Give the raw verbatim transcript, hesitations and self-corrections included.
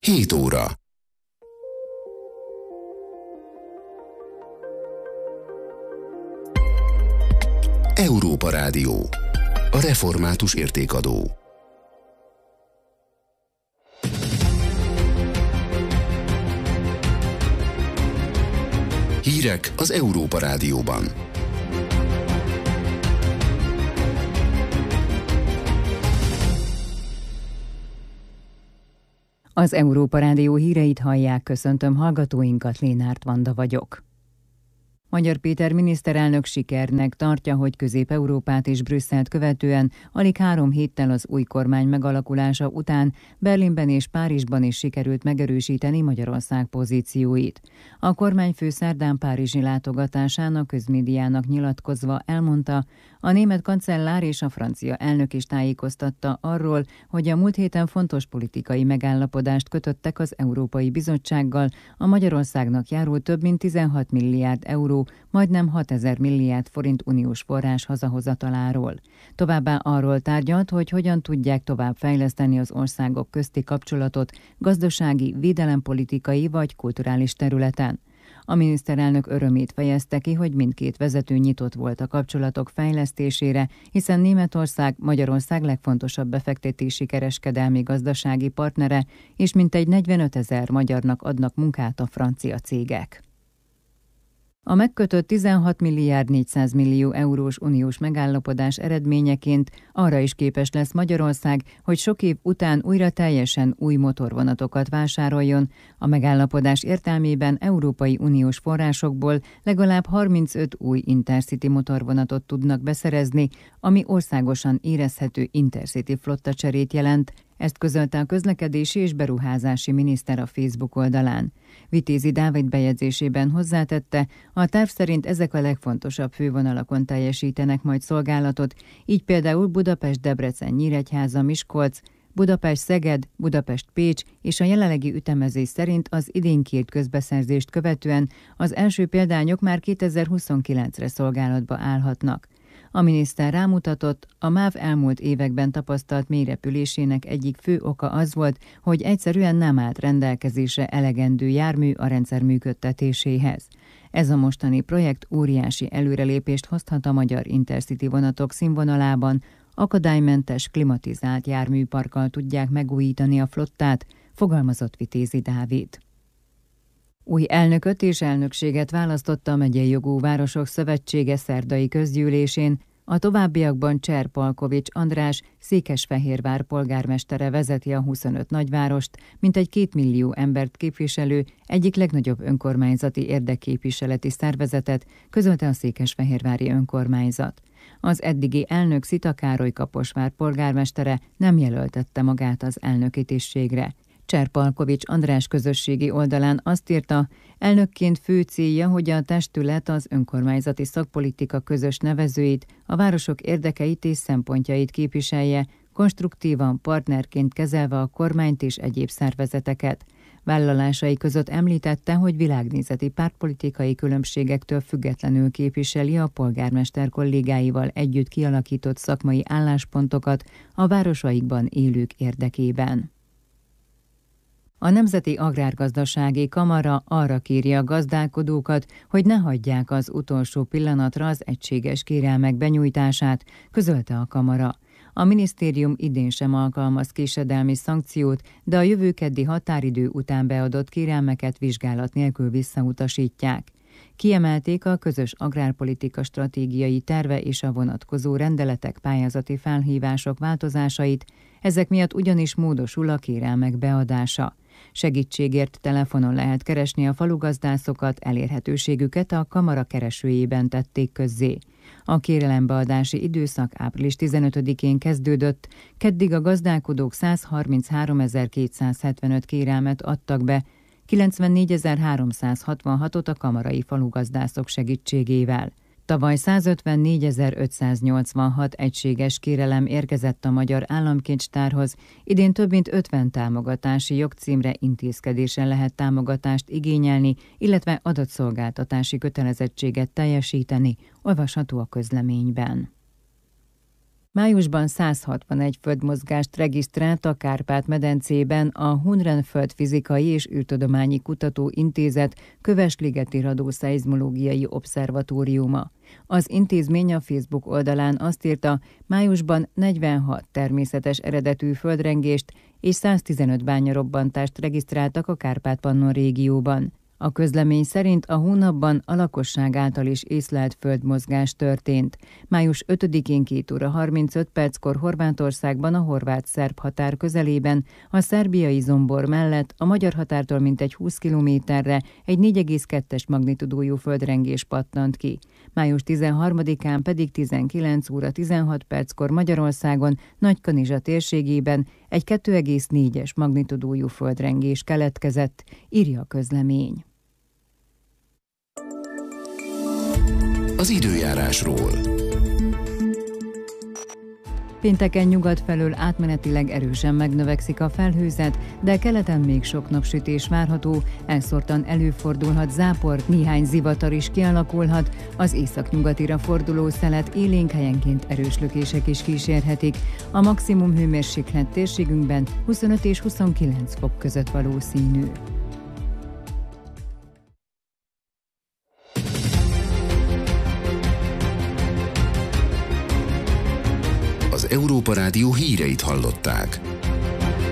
hét óra. Európa Rádió. A református értékadó. Hírek az Európa Rádióban. Az Európa Rádió híreit hallják, köszöntöm hallgatóinkat, Lénárt Vanda vagyok. Magyar Péter miniszterelnök sikernek tartja, hogy Közép-Európát és Brüsszelt követően alig három héttel az új kormány megalakulása után Berlinben és Párizsban is sikerült megerősíteni Magyarország pozícióit. A kormányfő szerdán párizsi látogatásán a közmédiának nyilatkozva elmondta, a német kancellár és a francia elnök is tájékoztatta arról, hogy a múlt héten fontos politikai megállapodást kötöttek az Európai Bizottsággal a Magyarországnak járó több mint tizenhat milliárd euró, majdnem hatezer milliárd forint uniós forrás hazahozataláról. Továbbá arról tárgyalt, hogy hogyan tudják tovább fejleszteni az országok közti kapcsolatot gazdasági, védelempolitikai vagy kulturális területen. A miniszterelnök örömét fejezte ki, hogy mindkét vezető nyitott volt a kapcsolatok fejlesztésére, hiszen Németország Magyarország legfontosabb befektetési kereskedelmi gazdasági partnere, és mintegy negyvenötezer magyarnak adnak munkát a francia cégek. A megkötött tizenhat milliárd négyszáz millió eurós uniós megállapodás eredményeként arra is képes lesz Magyarország, hogy sok év után újra teljesen új motorvonatokat vásároljon. A megállapodás értelmében Európai Uniós forrásokból legalább harmincöt új Intercity motorvonatot tudnak beszerezni, ami országosan érezhető Intercity flotta cserét jelent. Ezt közölte a közlekedési és beruházási miniszter a Facebook oldalán. Vitézi Dávid bejegyzésében hozzátette, a terv szerint ezek a legfontosabb fővonalakon teljesítenek majd szolgálatot, így például Budapest-Debrecen-Nyíregyháza-Miskolc, Budapest-Szeged, Budapest-Pécs és a jelenlegi ütemezés szerint az idén kért közbeszerzést követően az első példányok már kétezer-huszonkilencre szolgálatba állhatnak. A miniszter rámutatott, a MÁV elmúlt években tapasztalt mélyrepülésének egyik fő oka az volt, hogy egyszerűen nem állt rendelkezésre elegendő jármű a rendszer működtetéséhez. Ez a mostani projekt óriási előrelépést hozhat a magyar Intercity vonatok színvonalában, akadálymentes, klimatizált járműparkkal tudják megújítani a flottát, fogalmazott Vitézi Dávid. Új elnököt és elnökséget választotta a Megyei Jogú Városok Szövetsége szerdai közgyűlésén. A továbbiakban Cser Palkovics András, Székesfehérvár polgármestere vezeti a huszonöt nagyvárost, mintegy két millió embert képviselő, egyik legnagyobb önkormányzati érdekképviseleti szervezetet, közölte a székesfehérvári önkormányzat. Az eddigi elnök Szita Károly Kaposvár polgármestere nem jelöltette magát az elnöki tisztségre. Cser Palkovics András közösségi oldalán azt írta, elnökként fő célja, hogy a testület az önkormányzati szakpolitika közös nevezőit, a városok érdekeit és szempontjait képviselje, konstruktívan partnerként kezelve a kormányt és egyéb szervezeteket. Vállalásai között említette, hogy világnézeti pártpolitikai különbségektől függetlenül képviseli a polgármester kollégáival együtt kialakított szakmai álláspontokat a városaikban élők érdekében. A Nemzeti Agrárgazdasági Kamara arra kéri a gazdálkodókat, hogy ne hagyják az utolsó pillanatra az egységes kérelmek benyújtását, közölte a kamara. A minisztérium idén sem alkalmaz késedelmi szankciót, de a jövő keddi határidő után beadott kérelmeket vizsgálat nélkül visszautasítják. Kiemelték a közös agrárpolitika stratégiai terve és a vonatkozó rendeletek pályázati felhívások változásait, ezek miatt ugyanis módosul a kérelmek beadása. Segítségért telefonon lehet keresni a falugazdászokat, elérhetőségüket a kamara keresőjében tették közzé. A kérelembeadási időszak április tizenötödikén kezdődött, keddig a gazdálkodók százharmincháromezer-kétszázhetvenöt kérelmet adtak be, kilencvennégyezer-háromszázhatvanhatot a kamarai falugazdászok segítségével. Tavaly százötvennégyezer-ötszáznyolcvanhat egységes kérelem érkezett a Magyar Államkincstárhoz, idén több mint ötven támogatási jogcímre intézkedésen lehet támogatást igényelni, illetve adatszolgáltatási kötelezettséget teljesíteni, olvasható a közleményben. Májusban száz hatvanegy földmozgást regisztrált a Kárpát-medencében a Hunren Földfizikai és űrtudományi Kutatóintézet Kövesligeti Radioszeizmológiai Obszervatóriuma. Az intézmény a Facebook oldalán azt írta, májusban negyvenhat természetes eredetű földrengést és száztizenöt bányarobbantást regisztráltak a Kárpát-Pannon régióban. A közlemény szerint a hónapban a lakosság által is észlelt földmozgás történt. május ötödikén két óra harmincöt perckor Horvátországban a horvát-szerb határ közelében, a szerbiai Zombor mellett a magyar határtól mintegy húsz kilométerre egy négy egész kettes magnitudójú földrengés pattant ki. május tizenharmadikán pedig tizenkilenc óra tizenhat perckor Magyarországon, Nagykanizsa térségében egy kettő egész négyes magnitudójú földrengés keletkezett, írja a közlemény. Az időjárásról. Pénteken nyugat felől átmenetileg erősen megnövekszik a felhőzet, de keleten még sok napsütés várható, elszórtan előfordulhat zápor, néhány zivatar is kialakulhat, az északnyugatira forduló szelet élénk helyenként erős lökések is kísérhetik. A maximum hőmérséklet térségünkben huszonöt és huszonkilenc fok között valószínű. Az Európa Rádió híreit hallották.